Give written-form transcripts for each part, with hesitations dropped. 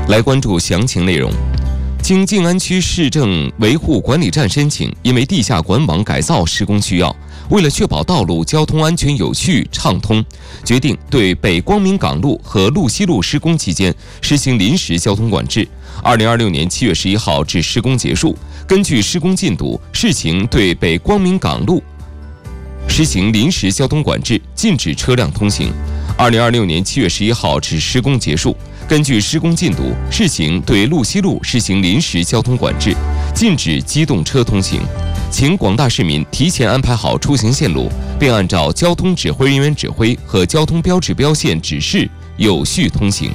来关注详情内容。经静安区市政维护管理站申请，因为地下管网改造施工需要，为了确保道路交通安全有序畅通，决定对北光明港路和路西路施工期间实行临时交通管制。2026年7月11号至施工结束。根据施工进度，试行对北光明港路实行临时交通管制，禁止车辆通行。2026年7月11号至施工结束。根据施工进度，试行对路西路实行临时交通管制，禁止机动车通行。请广大市民提前安排好出行线路，并按照交通指挥人员指挥和交通标志标线指示有序通行。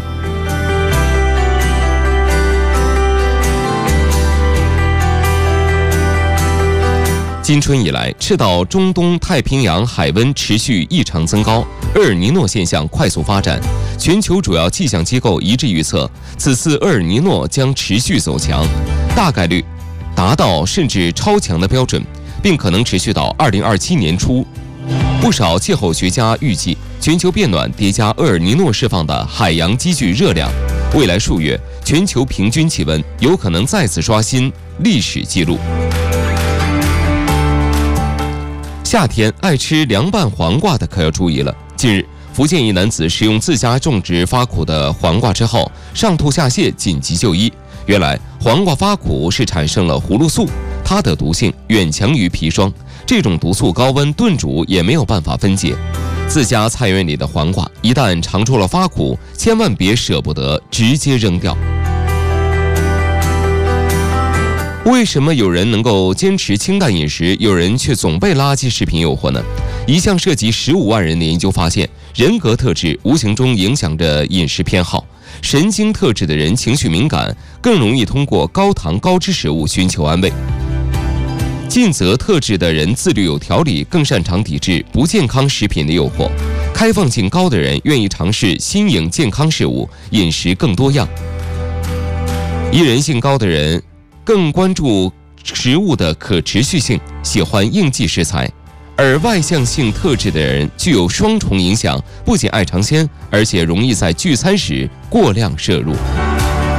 今春以来，赤道中东太平洋海温持续异常增高，厄尔尼诺现象快速发展。全球主要气象机构一致预测，此次厄尔尼诺将持续走强，大概率达到甚至超强的标准，并可能持续到2027年初。不少气候学家预计，全球变暖叠加厄尔尼诺释放的海洋积聚热量，未来数月全球平均气温有可能再次刷新历史记录。夏天爱吃凉拌黄瓜的可要注意了。近日，福建一男子使用自家种植发苦的黄瓜之后，上吐下泻，紧急就医。原来，黄瓜发苦是产生了葫芦素，它的毒性远强于砒霜，这种毒素高温炖煮也没有办法分解。自家菜园里的黄瓜一旦尝出了发苦，千万别舍不得直接扔掉。为什么有人能够坚持清淡饮食，有人却总被垃圾食品诱惑呢？一项涉及15万人的研究发现，人格特质无形中影响着饮食偏好。神经特质的人情绪敏感，更容易通过高糖高脂食物寻求安慰。尽责特质的人自律有条理，更擅长抵制不健康食品的诱惑。开放性高的人愿意尝试新颖健康事物，饮食更多样。宜人性高的人更关注食物的可持续性，喜欢应季食材；而外向性特质的人具有双重影响，不仅爱尝鲜，而且容易在聚餐时过量摄入。